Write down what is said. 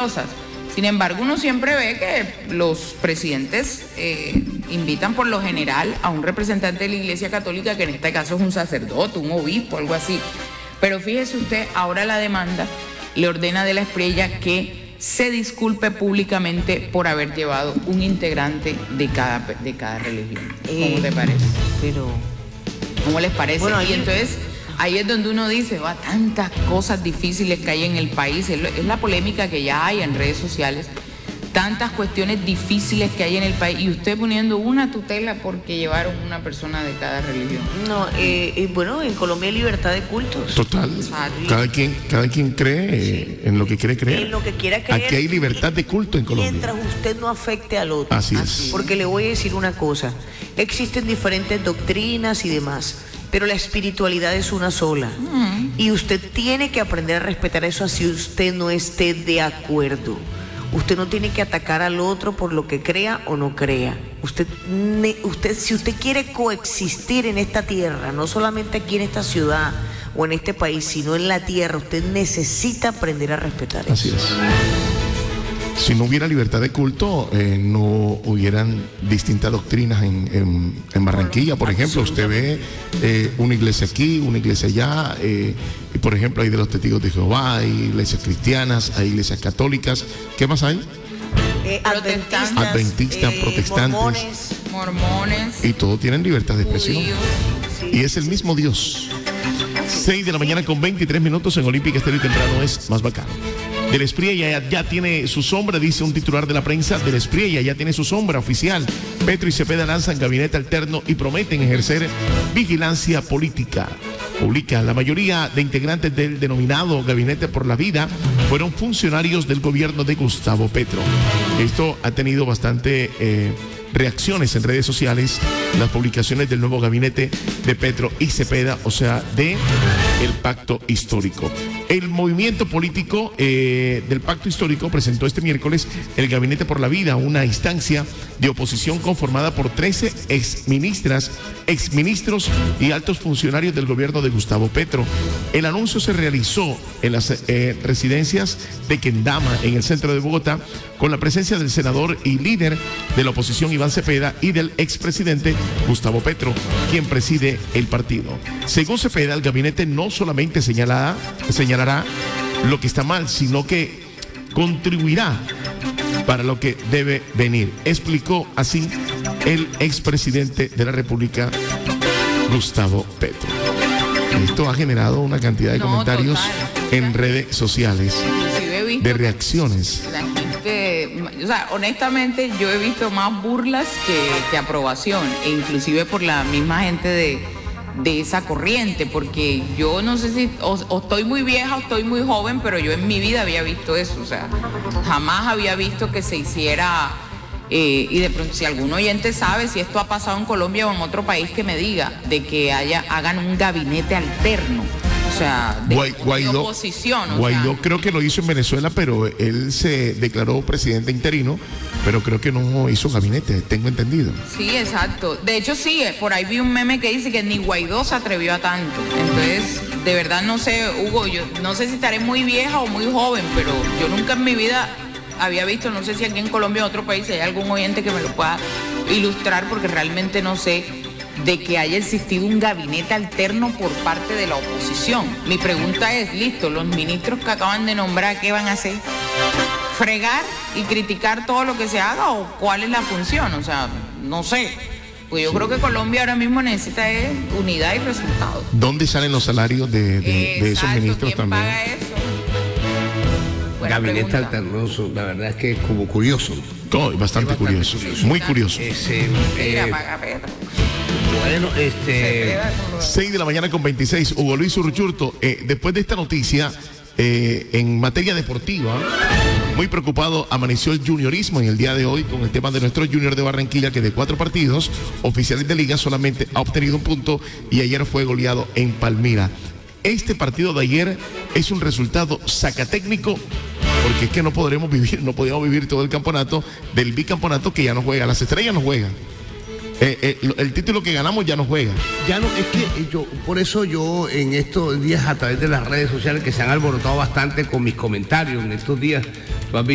cosas. Sin embargo, uno siempre ve que los presidentes invitan por lo general a un representante de la Iglesia Católica, que en este caso es un sacerdote, un obispo, algo así. Pero fíjese usted, ahora la demanda le ordena de la Espriella que se disculpe públicamente por haber llevado un integrante de cada religión. ¿Cómo te parece? ¿Cómo les parece? Bueno, y entonces ahí es donde uno dice, va, tantas cosas difíciles que hay en el país, es la polémica que ya hay en redes sociales, tantas cuestiones difíciles que hay en el país, y usted poniendo una tutela porque llevaron una persona de cada religión. No, bueno, en Colombia hay libertad de cultos. Total. Cada quien cree en lo que quiere creer. En lo que quiera creer. Aquí hay libertad de culto en Colombia. Mientras usted no afecte al otro. Así es. Porque le voy a decir una cosa, existen diferentes doctrinas y demás, pero la espiritualidad es una sola. Y usted tiene que aprender a respetar eso así usted no esté de acuerdo. Usted no tiene que atacar al otro por lo que crea o no crea. Si usted quiere coexistir en esta tierra, no solamente aquí en esta ciudad o en este país, sino en la tierra, usted necesita aprender a respetar eso. Así es. Si no hubiera libertad de culto, no hubieran distintas doctrinas en Barranquilla. Por ejemplo, usted ve una iglesia aquí, una iglesia allá, y por ejemplo hay de los testigos de Jehová, hay iglesias cristianas, hay iglesias católicas. ¿Qué más hay? Adventistas, protestantes, mormones, y todos tienen libertad de expresión. Judíos. Y es el mismo Dios. 6 de la mañana con 23 minutos en Olímpica Estéreo y temprano es más bacano. Del Espriella ya tiene su sombra, dice un titular de la prensa. Del Espriella ya tiene su sombra oficial. Petro y Cepeda lanzan gabinete alterno y prometen ejercer vigilancia política. Publica, la mayoría de integrantes del denominado Gabinete por la Vida fueron funcionarios del gobierno de Gustavo Petro. Esto ha tenido bastante reacciones en redes sociales, las publicaciones del nuevo gabinete de Petro y Cepeda, o sea, de el pacto histórico. El movimiento político del pacto histórico presentó este miércoles el Gabinete por la Vida, una instancia de oposición conformada por 13 exministras, exministros y altos funcionarios del gobierno de Gustavo Petro. El anuncio se realizó en las residencias de Kendama, en el centro de Bogotá, con la presencia del senador y líder de la oposición Iván Cepeda y del expresidente Gustavo Petro, quien preside el partido. Según Cepeda, el gabinete no solamente señalará lo que está mal, sino que contribuirá para lo que debe venir. Explicó así el expresidente de la República, Gustavo Petro. Esto ha generado una cantidad de comentarios en redes sociales, de reacciones. La gente, o sea, honestamente yo he visto más burlas que aprobación, e inclusive por la misma gente de esa corriente, porque yo no sé si o estoy muy vieja o estoy muy joven, pero yo en mi vida había visto eso, o sea, jamás había visto que se hiciera, y de pronto si algún oyente sabe si esto ha pasado en Colombia o en otro país, que me diga, de que hagan un gabinete alterno. O sea, de oposición. Guaidó creo que lo hizo en Venezuela, pero él se declaró presidente interino, pero creo que no hizo gabinete, tengo entendido. Sí, exacto. De hecho, sí, por ahí vi un meme que dice que ni Guaidó se atrevió a tanto. Entonces, de verdad no sé, Hugo, yo no sé si estaré muy vieja o muy joven, pero yo nunca en mi vida había visto, no sé si aquí en Colombia o en otro país, si hay algún oyente que me lo pueda ilustrar, porque realmente no sé de que haya existido un gabinete alterno por parte de la oposición. Mi pregunta es, listo, los ministros que acaban de nombrar, ¿qué van a hacer? ¿Fregar y criticar todo lo que se haga o cuál es la función? O sea, no sé. Pues yo creo que Colombia ahora mismo necesita unidad y resultados. ¿Dónde salen los salarios de esos ministros ¿quién también? paga eso? Buena Gabinete pregunta. alternoso, la verdad es que es como curioso. Bastante curioso, muy curioso. Mira, paga Petro. Bueno, 6 de la mañana con 26, Hugo Luis Urchurto, después de esta noticia, en materia deportiva, muy preocupado amaneció el juniorismo en el día de hoy con el tema de nuestro Junior de Barranquilla, que de 4 partidos oficiales de liga solamente ha obtenido un punto y ayer fue goleado en Palmira. Este partido de ayer es un resultado sacatécnico, porque es que no podíamos vivir todo el campeonato del bicampeonato, que ya no juega, las estrellas no juegan. El título que ganamos ya no juega. ya no, es que por eso yo en estos días, a través de las redes sociales que se han alborotado bastante con mis comentarios en estos días,